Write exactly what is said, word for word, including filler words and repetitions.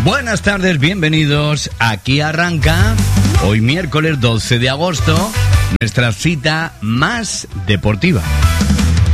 Buenas tardes, bienvenidos. Aquí arranca, hoy miércoles doce de agosto, nuestra cita más deportiva.